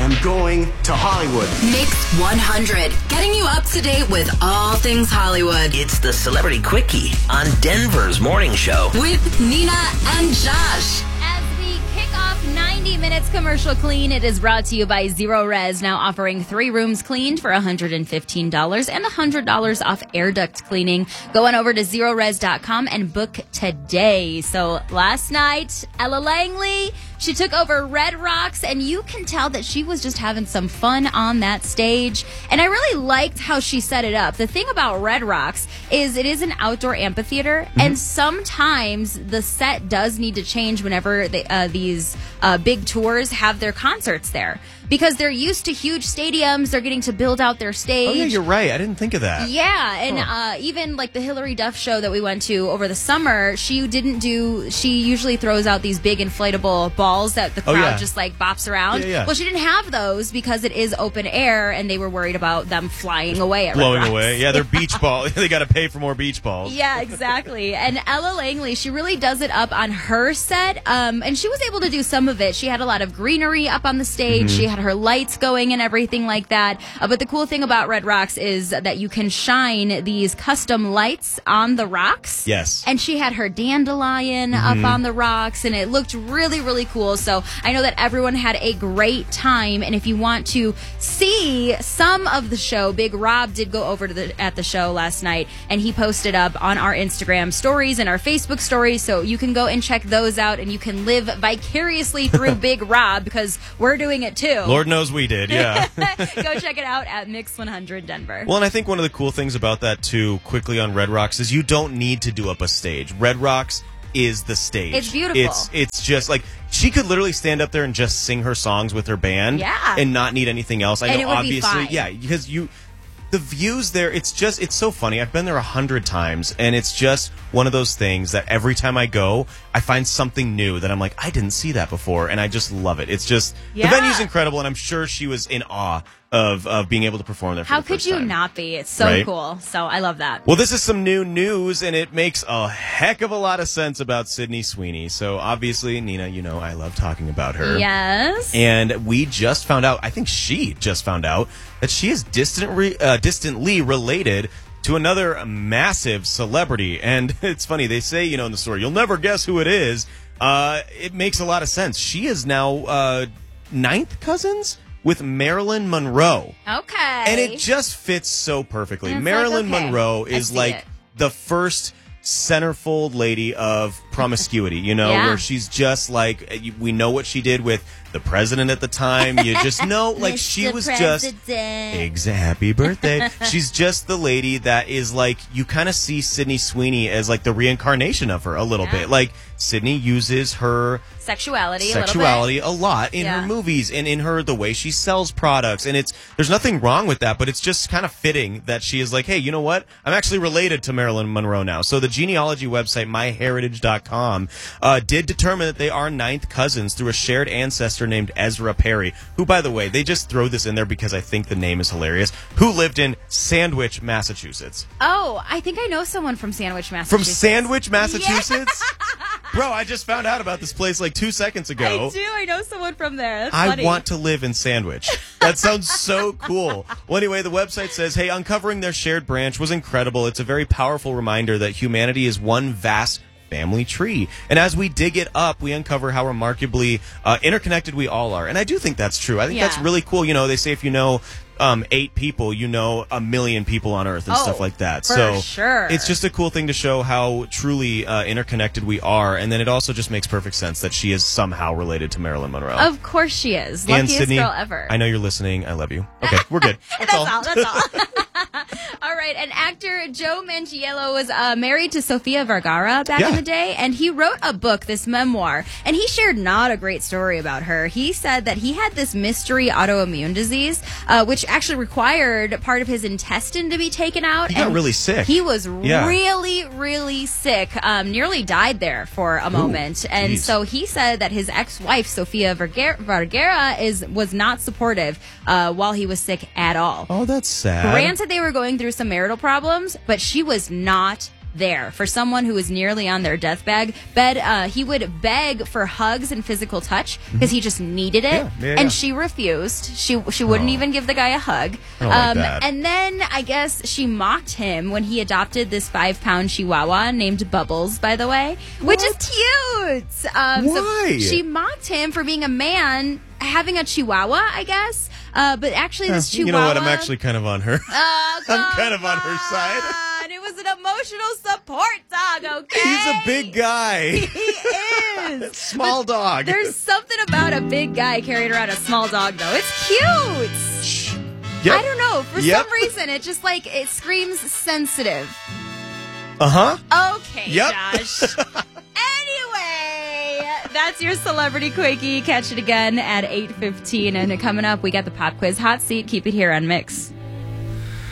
I'm going to Hollywood. Mix 100, getting you up to date with all things Hollywood. It's the Celebrity Quickie on Denver's Morning Show. With Nina and Josh. As we kick off 90 Minutes Commercial Clean, it is brought to you by Zero Res, now offering 3 rooms cleaned for $115 and $100 off air duct cleaning. Go on over to ZeroRes.com and book today. So last night, Ella Langley, she took over Red Rocks, and you can tell that she was just having some fun on that stage. And I really liked how she set it up. The thing about Red Rocks is it is an outdoor amphitheater, and sometimes the set does need to change whenever these big tours have their concerts there. Because they're used to huge stadiums, they're getting to build out their stage. Oh, yeah, you're right. I didn't think of that. Yeah, and even like the Hillary Duff show that we went to over the summer, she usually throws out these big inflatable balls that the crowd just like bops around. Yeah. Well, she didn't have those because it is open air, and they were worried about them flying away at Red Blowing Rocks. away. Yeah, they're beach balls. They got to pay for more beach balls. Yeah, exactly. And Ella Langley, she really does it up on her set, and she was able to do some of it. She had a lot of greenery up on the stage. She had her lights going and everything like that. But the cool thing about Red Rocks is that you can shine these custom lights on the rocks. Yes. And she had her dandelion up on the rocks, and it looked really, really cool. So I know that everyone had a great time. And if you want to see some of the show, Big Rob did go over to at the show last night, and he posted up on our Instagram stories and our Facebook stories. So you can go and check those out, and you can live vicariously through Big Rob, because we're doing it too. Lord knows we did, yeah. Go check it out at Mix 100 Denver. Well, and I think one of the cool things about that, too, quickly on Red Rocks, is you don't need to do up a stage. Red Rocks is the stage. It's beautiful. It's just like, she could literally stand up there and just sing her songs with her band and not need anything else. I And know, it would be obviously, fine. because the views there, it's so funny. I've been there 100 times, and it's just one of those things that every time I go, I find something new that I'm like, I didn't see that before, and I just love it. It's just, the venue's incredible, and I'm sure she was in awe of being able to perform there for How the first could you time. not be? It's so Right? cool. So I love that. Well, this is some new news, and it makes a heck of a lot of sense about Sydney Sweeney. So, obviously, Nina, you know I love talking about her. Yes. And we just found out, I think she just found out, that she is distantly related to another massive celebrity. And it's funny, they say, you know, in the story, you'll never guess who it is. It makes a lot of sense. She is now 9th cousins with Marilyn Monroe. Okay. And it just fits so perfectly. And it's Marilyn like, okay, Monroe I is see like it. the first centerfold lady of promiscuity, you know, Yeah. where she's just like, we know what she did with the president at the time. You just know, like, she Mr. was President. just happy birthday. She's just the lady that is like, you kind of see Sydney Sweeney as like the reincarnation of her a little bit. Like, Sydney uses her Sexuality a lot in her movies and in her the way she sells products, and there's nothing wrong with that, but it's just kind of fitting that she is like, hey, you know what, I'm actually related to Marilyn Monroe now. So the genealogy website myheritage.com did determine that they are 9th cousins through a shared ancestor named Ezra Perry, who, by the way, they just throw this in there because I think the name is hilarious, who lived in Sandwich, Massachusetts. Oh, I think I know someone from Sandwich, From Massachusetts. Sandwich, Massachusetts? Bro, I just found out about this place like 2 seconds ago. I do. I know someone from there. That's I funny. want to live in Sandwich. That sounds so cool. Well, anyway, the website says, hey, uncovering their shared branch was incredible. It's a very powerful reminder that humanity is one vast family tree. And as we dig it up, we uncover how remarkably interconnected we all are. And I do think that's true. I think that's really cool. You know, they say if you know 8 people, you know 1 million people on Earth and stuff like that. For sure. It's just a cool thing to show how truly interconnected we are. And then it also just makes perfect sense that she is somehow related to Marilyn Monroe. Of course she is. And Luckiest Sydney, girl ever. I know you're listening. I love you. Okay, we're good. That's all. That's all. All right, and actor Joe Manganiello was married to Sofia Vergara back in the day, and he wrote a book, this memoir, and he shared not a great story about her. He said that he had this mystery autoimmune disease, which actually required part of his intestine to be taken out. He got really sick. He was really, really sick, nearly died there for a moment. And so he said that his ex-wife, Sofia Vergara, was not supportive while he was sick at all. Oh, that's sad. Granted, they were going through some marital problems, but she was not there for someone who was nearly on their deathbed. He would beg for hugs and physical touch because he just needed it, and she refused. She wouldn't even give the guy a hug. I don't like that. And then I guess she mocked him when he adopted this 5-pound Chihuahua named Bubbles, by the way, which is cute. Why? So she mocked him for being a man having a Chihuahua, I guess. But actually, this Chihuahua. You know what? I'm actually kind of on her. I'm kind of on her side. It was an emotional support dog, okay? He's a big guy. He is. Small dog. There's something about a big guy carrying around a small dog, though. It's cute. Yep. I don't know. For some reason, it just it screams sensitive. Okay, Yep. Josh. Anyway, that's your Celebrity Quickie. Catch it again at 8:15. And coming up, we got the Pop Quiz Hot Seat. Keep it here on Mix.